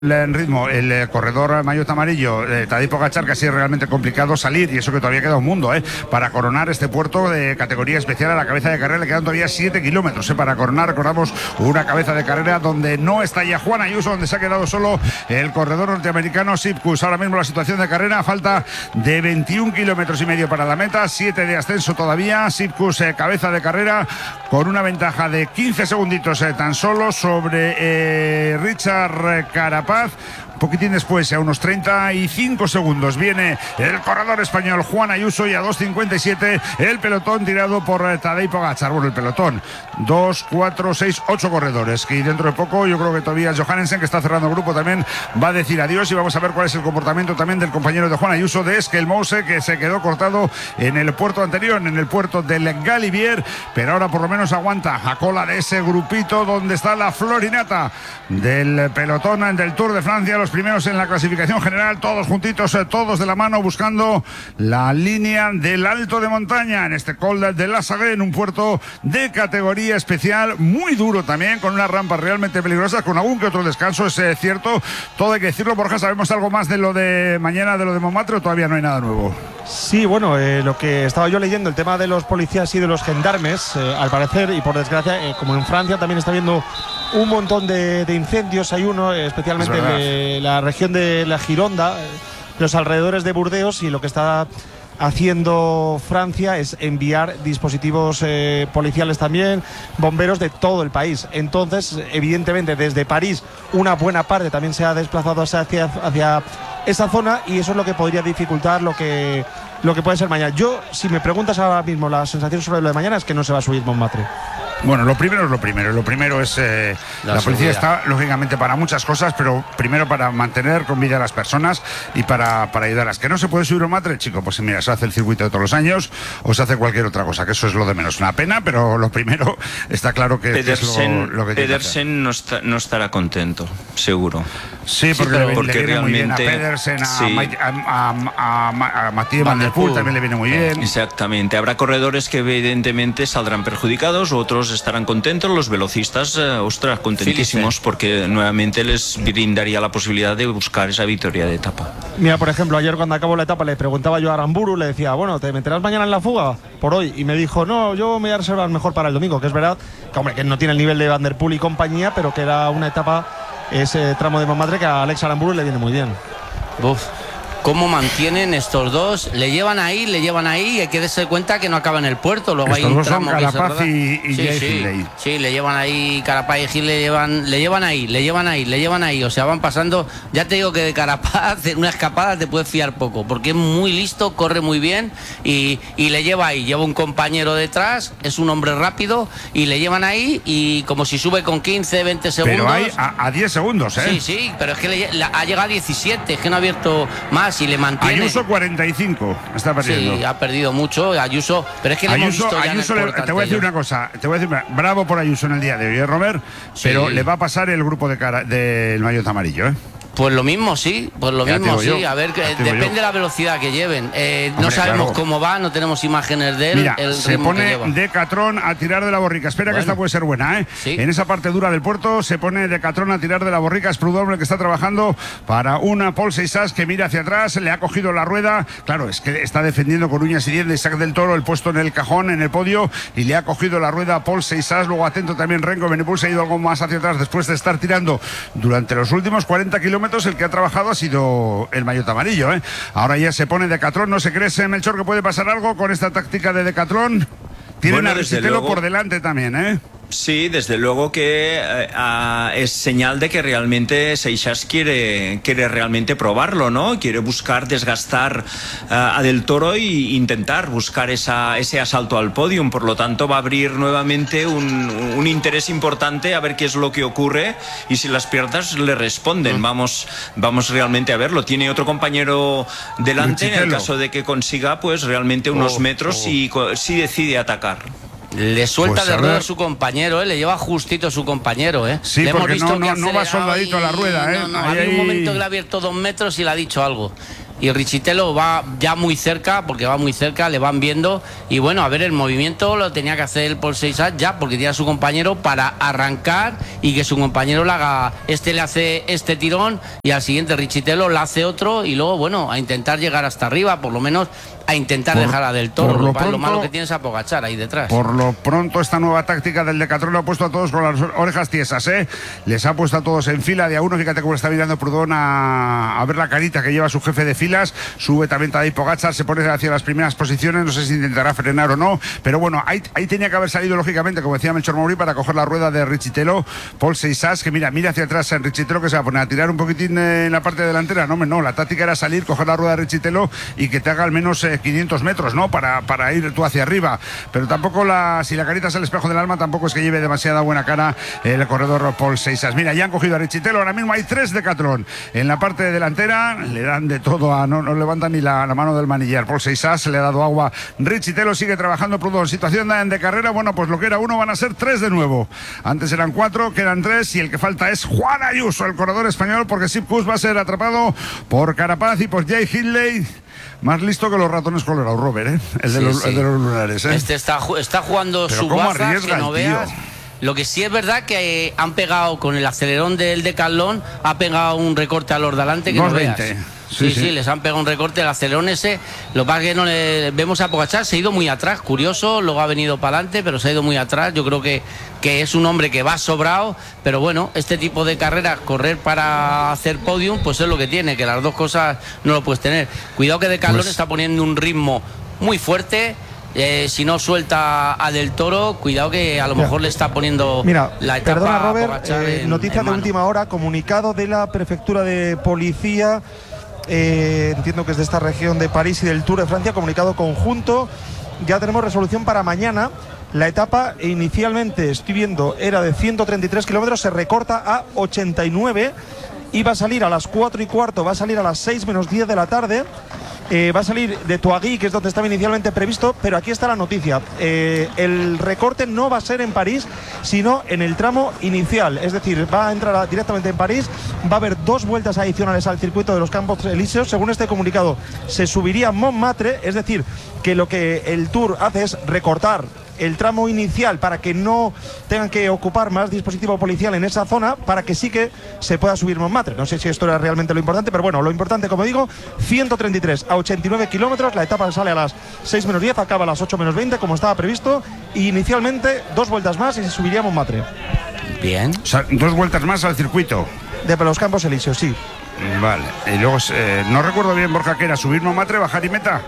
En ritmo, el corredor maillot amarillo, Tadej Pogačar, que ha sido realmente complicado salir, y eso que todavía queda un mundo, para coronar este puerto de categoría especial. A la cabeza de carrera le quedan todavía 7 kilómetros, para coronar. Recordamos una cabeza de carrera donde no está ya Juan Ayuso, donde se ha quedado solo el corredor norteamericano Sipkus. Ahora mismo la situación de carrera, falta de 21 kilómetros y medio para la meta, 7 de ascenso todavía. Sipkus, cabeza de carrera, con una ventaja de 15 segunditos tan solo sobre Richard Carapaz. Un poquitín después, a unos 35 segundos, viene el corredor español Juan Ayuso, y a 2.57 el pelotón tirado por Tadej Pogačar. Bueno, el pelotón, 2, 4, 6, 8 corredores, y dentro de poco yo creo que Tobias Johannesen, que está cerrando el grupo, también va a decir adiós, y vamos a ver cuál es el comportamiento también del compañero de Juan Ayuso, de Esquelmose, que se quedó cortado en el puerto anterior, en el puerto del Galibier, pero ahora por lo menos aguanta a cola de ese grupito donde está la florinata del pelotón del Tour de Francia, los primeros en la clasificación general, todos juntitos, todos de la mano, buscando la línea del alto de montaña en este Col de la Sagré, en un puerto de categoría especial, muy duro también, con unas rampas realmente peligrosas, con algún que otro descanso, es cierto, todo hay que decirlo. Borja, ¿sabemos algo más de lo de mañana, de lo de Montmartre, o todavía no hay nada nuevo? Sí, bueno, lo que estaba yo leyendo, el tema de los policías y de los gendarmes, al parecer, y por desgracia, como en Francia también está habiendo un montón de incendios. Hay uno especialmente en la región de la Gironda, los alrededores de Burdeos, y lo que está haciendo Francia es enviar dispositivos policiales también, bomberos de todo el país. Entonces, evidentemente, desde París una buena parte también se ha desplazado hacia esa zona, y eso es lo que podría dificultar lo que puede ser mañana. Yo, si me preguntas ahora mismo la sensación sobre lo de mañana, es que no se va a subir Montmartre. Bueno, lo primero es lo primero. Lo primero es la policía está, lógicamente, para muchas cosas, pero primero para mantener con vida a las personas y para ayudarlas. ¿Que no se puede subir un matre, chico? Pues mira, se hace el circuito de todos los años, o se hace cualquier otra cosa, que eso es lo de menos. Una pena, pero lo primero está claro que Pedersen, es lo que Pedersen no estará contento, seguro. Sí, porque le viene realmente muy bien a Pedersen, a Mathieu Van Der Poel también le viene muy bien. Exactamente. Habrá corredores que evidentemente saldrán perjudicados, otros estarán contentos. Los velocistas, ostras, contentísimos, porque nuevamente les brindaría la posibilidad de buscar esa victoria de etapa. Mira, por ejemplo, ayer cuando acabó la etapa le preguntaba yo a Aramburu, le decía, bueno, ¿te meterás mañana en la fuga por hoy? Y me dijo, no, yo me voy a reservar mejor para el domingo, que es verdad que, hombre, que no tiene el nivel de Van Der Poel y compañía, pero que era una etapa, ese tramo de Montmartre, que a Alex Aramburu le viene muy bien. Uf. ¿Cómo mantienen estos dos? Le llevan ahí, y hay que darse cuenta que no acaba en el puerto. Luego estos hay un dos tramo son Carapaz que y Hindley. Sí, le llevan ahí, Carapaz y Gil le llevan ahí. O sea, van pasando. Ya te digo que de Carapaz, en una escapada te puedes fiar poco, porque es muy listo, corre muy bien y le lleva ahí. Lleva un compañero detrás, es un hombre rápido, y le llevan ahí, y como si sube con 15, 20 segundos. Pero hay a 10 segundos, ¿eh? Sí, pero es que ha llegado a 17, es que no ha abierto más. Y le mantiene. Ayuso 45 está perdiendo. Sí, ha perdido mucho Ayuso, pero es que le hemos visto ya Ayuso te voy a decir una cosa, bravo por Ayuso en el día de hoy, Robert, pero le va a pasar el grupo del maillot amarillo, ¿eh? Pues lo mismo, sí, a ver, depende de la velocidad que lleven. Hombre, no sabemos cómo va, no tenemos imágenes de él. Mira, se pone Decathlon a tirar de la borrica. Espera, que esta puede ser buena, ¿eh? Sí. En esa parte dura del puerto se pone Decathlon a tirar de la borrica. Es Prudhomme el que está trabajando para una Paul Seixas, que mira hacia atrás, le ha cogido la rueda. Claro, es que está defendiendo con uñas y dientes Isaac del Toro el puesto en el cajón, en el podio, y le ha cogido la rueda a Paul Seixas. Luego atento también Renko Evenepoel, se ha ido algo más hacia atrás después de estar tirando durante los últimos 40 kilómetros. El que ha trabajado ha sido el maillot amarillo, ¿eh? Ahora ya se pone Decathlon. ¿No se cree, Melchor, que puede pasar algo con esta táctica de Decathlon? Tienen a Resitelo por delante también, ¿eh? Sí, desde luego que es señal de que realmente Seixas quiere realmente probarlo, ¿no? Quiere buscar desgastar a Del Toro e intentar buscar ese asalto al podium. Por lo tanto, va a abrir nuevamente un interés importante a ver qué es lo que ocurre y si las piernas le responden. Vamos realmente a verlo. Tiene otro compañero delante en el caso de que consiga pues realmente unos metros y si decide atacar. Le suelta de rueda a su compañero, le lleva justito a su compañero, Sí, porque no va soldadito a la rueda, Hay un momento que le ha abierto 2 metros y le ha dicho algo. y Richitelo va ya muy cerca, porque va muy cerca, le van viendo, y bueno, a ver, el movimiento lo tenía que hacer el Paul Seixas ya, porque tiene a su compañero para arrancar y que su compañero le haga, le hace este tirón y al siguiente Richitelo le hace otro, y luego, bueno, a intentar llegar hasta arriba, por lo menos a intentar dejar a Del Toro. Lo malo que tiene es a Pogačar ahí detrás. Por lo pronto, esta nueva táctica del Decathlon lo ha puesto a todos con las orejas tiesas, ¿eh? Les ha puesto a todos en fila de a uno. Fíjate cómo está mirando Proudhon a ver la carita que lleva su jefe de filas. Sube también Tadej Pogačar, se pone hacia las primeras posiciones. No sé si intentará frenar o no, pero bueno, ahí tenía que haber salido, lógicamente, como decía Melchor Mauri, para coger la rueda de Richitelo. Paul Seixas, que mira hacia atrás en Richitelo, que se va a poner a tirar un poquitín en la parte delantera. No, la táctica era salir, coger la rueda de Richitelo y que te haga al menos 500 metros, ¿no? Para ir tú hacia arriba. Pero tampoco si la carita es el espejo del alma, tampoco es que lleve demasiada buena cara el corredor Paul Seixas. Mira, ya han cogido a Richitelo, ahora mismo hay 3 Decathlon en la parte delantera, le dan de todo, no levantan ni la mano del manillar. Paul Seixas le ha dado agua, Richitelo sigue trabajando. Proudhon, situación de carrera, bueno, pues lo que era 1 van a ser 3 de nuevo. Antes eran 4, quedan 3 y el que falta es Juan Ayuso, el corredor español, porque Sepp Kuss va a ser atrapado por Carapaz y por Jay Hindley. Más listo que los ratones colorados, Robert, ¿eh? El de los lunares, ¿eh? Este está jugando su baza, que no veas. Lo que sí es verdad que han pegado con el acelerón del Decathlon, ha pegado un recorte a los de adelante que no veas. Sí, les han pegado un recorte, el acelerón ese. Lo que pasa es que no le vemos a Pogačar, se ha ido muy atrás, curioso, luego ha venido para adelante, pero se ha ido muy atrás. Yo creo que es un hombre que va sobrado, pero bueno, este tipo de carreras, correr para hacer podium, pues es lo que tiene, que las dos cosas no lo puedes tener. Cuidado que Decathlon está poniendo un ritmo muy fuerte. Si no suelta a Del Toro, cuidado que a lo mejor le está poniendo la etapa. Perdona, Robert, a Pogačar noticia de última hora, comunicado de la prefectura de policía, entiendo que es de esta región de París y del Tour de Francia, comunicado conjunto. Ya tenemos resolución para mañana. La etapa inicialmente, estoy viendo, era de 133 kilómetros, se recorta a 89. Iba a salir a las 4:15, va a salir a las 6 menos 10 de la tarde. Va a salir de Touagy, que es donde estaba inicialmente previsto, pero aquí está la noticia. El recorte no va a ser en París, sino en el tramo inicial. Es decir, va a entrar directamente en París. Va a haber 2 vueltas adicionales al circuito de los Campos Elíseos. Según este comunicado, se subiría a Montmartre, es decir, que lo que el Tour hace es recortar el tramo inicial para que no tengan que ocupar más dispositivo policial en esa zona, para que sí que se pueda subir Montmartre. No sé si esto era realmente lo importante, pero bueno, lo importante, como digo, 133 a 89 kilómetros. La etapa sale a las 6 menos 10, acaba a las 8 menos 20, como estaba previsto, y inicialmente 2 vueltas más y se subiría a Montmartre. Bien. O sea, 2 vueltas más al circuito De los Campos Elíseos, sí. Vale. Y luego, no recuerdo bien, Borja, que era subir Montmartre, bajar y meta.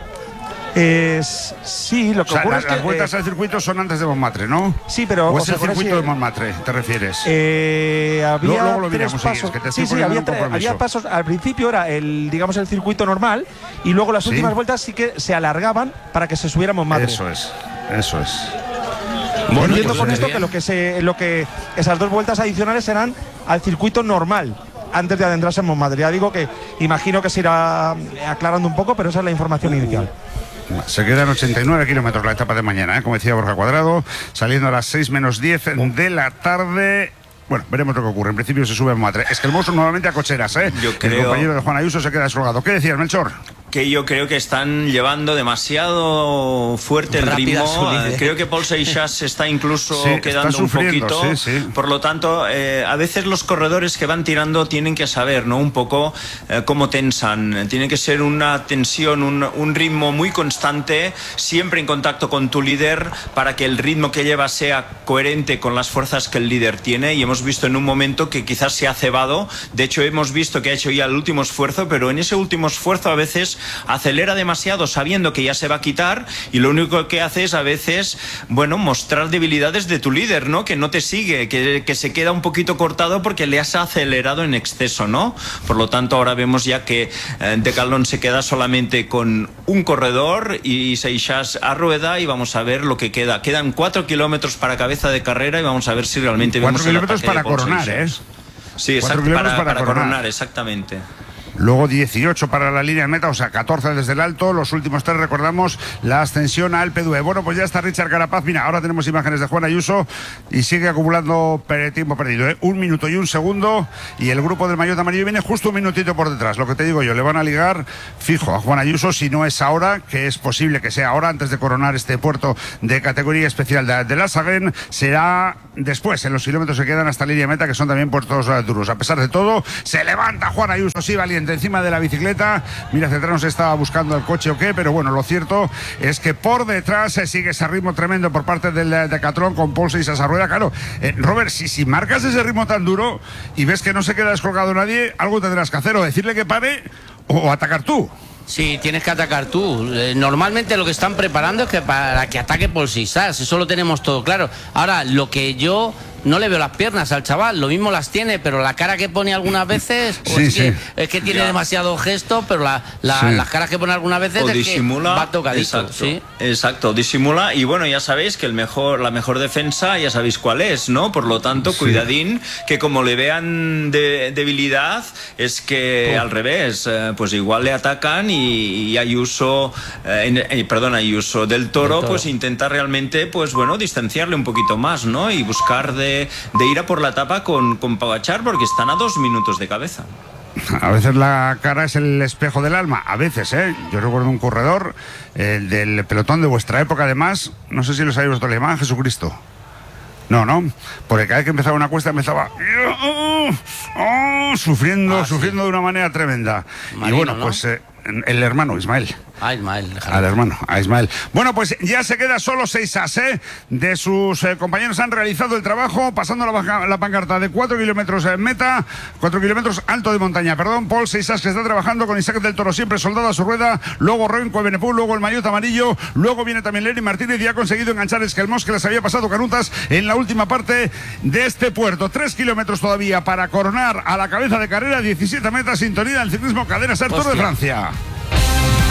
Sí, lo que ocurre es que las vueltas al circuito son antes de Montmartre, ¿no? Sí, pero ¿o es el circuito de Montmartre, te refieres? Había luego lo 3 miramos, pasos. que te Sí, había pasos. Al principio era el circuito normal, y luego las últimas vueltas sí que se alargaban para que se subiera a Montmartre. Eso es. Bueno, entiendo con esto que esas 2 vueltas adicionales serán al circuito normal, antes de adentrarse en Montmartre. Ya digo que imagino que se irá aclarando un poco, pero esa es la información inicial. Se quedan 89 kilómetros la etapa de mañana, como decía Borja Cuadrado, saliendo a las 6 menos 10 de la tarde. Bueno, veremos lo que ocurre. En principio se sube a Montmartre. Es que el monstruo nuevamente a cocheras, ¿eh? El compañero de Juan Ayuso se queda descolgado. ¿Qué decías, Melchor? Que yo creo que están llevando demasiado fuerte el ritmo. Creo que Paul Seixas está incluso quedando un poquito. Por lo tanto, a veces los corredores que van tirando tienen que saber, ¿no? Un poco cómo tensan. Tiene que ser una tensión, un ritmo muy constante, siempre en contacto con tu líder, para que el ritmo que lleva sea coherente con las fuerzas que el líder tiene. Y hemos visto en un momento que quizás se ha cebado. De hecho, hemos visto que ha hecho ya el último esfuerzo, pero en ese último esfuerzo a veces acelera demasiado sabiendo que ya se va a quitar, y lo único que hace es a veces, bueno, mostrar debilidades de tu líder, ¿no? Que no te sigue, que se queda un poquito cortado porque le has acelerado en exceso, ¿no? Por lo tanto, ahora vemos ya que Decathlon se queda solamente con un corredor y Seixas a rueda, y vamos a ver lo que queda. Quedan 4 kilómetros para cabeza de carrera y vamos a ver si realmente vemos 4 kilómetros para coronar, Sí, exacto, para coronar, exactamente. luego 18 para la línea de meta, o sea, 14 desde el alto, los últimos 3, recordamos, la ascensión al P2. Bueno, pues ya está Richard Carapaz. Mira, ahora tenemos imágenes de Juan Ayuso y sigue acumulando tiempo perdido, 1 minuto y 1 segundo, y el grupo del maillot amarillo viene justo un minutito por detrás. Lo que te digo yo, le van a ligar fijo a Juan Ayuso, si no es ahora, que es posible que sea ahora, antes de coronar este puerto de categoría especial de la Saguen, será después, en los kilómetros que quedan hasta la línea de meta, que son también puertos duros. A pesar de todo, se levanta Juan Ayuso, sí, valiente, encima de la bicicleta. Mira, Cetrano se estaba buscando el coche o qué, pero bueno, lo cierto es que por detrás sigue ese ritmo tremendo por parte del Decathlon con Paul Seixas a rueda. Claro, Robert, si marcas ese ritmo tan duro y ves que no se queda descolgado nadie, algo tendrás que hacer, o decirle que pare o atacar tú. Sí, tienes que atacar tú. Normalmente lo que están preparando es que para que ataque Paul Seixas, eso lo tenemos todo claro. Ahora, lo que yo no le veo las piernas al chaval, lo mismo las tiene, pero la cara que pone algunas veces es que tiene demasiado gesto, pero las caras que pone algunas veces o es disimula, que va tocadito. Exacto, ¿sí? Exacto, disimula, y bueno, ya sabéis que la mejor defensa ya sabéis cuál es, ¿no? Por lo tanto, cuidadín, que como le vean debilidad, es que al revés, pues igual le atacan y Ayuso, Ayuso del Toro, pues intenta realmente, pues bueno, distanciarle un poquito más, ¿no? Y buscar de ir a por la etapa con Pogačar, porque están a 2 minutos de cabeza. A veces la cara es el espejo del alma, a veces, Yo recuerdo un corredor, el del pelotón de vuestra época, además, no sé si lo sabéis vosotros, le llamaban Jesucristo. No, porque cada vez que empezaba una cuesta empezaba sufriendo de una manera tremenda. Marino, y bueno, ¿no? pues el hermano Ismael. Ismael. Al hermano, a Ismael. Bueno, pues ya se queda solo Seixas, de sus compañeros han realizado el trabajo, pasando la pancarta de 4 kilómetros en meta, 4 kilómetros alto de montaña, perdón. Paul Seixas, que está trabajando con Isaac del Toro, siempre soldado a su rueda, luego Renko Evenepoel, luego el maillot amarillo, luego viene también Lenny Martínez, y ha conseguido enganchar Esquelmós, que les había pasado canutas en la última parte de este puerto. 3 kilómetros todavía para coronar a la cabeza de carrera, 17 metas, sintonía del ciclismo Cadena Ser Tour de Francia.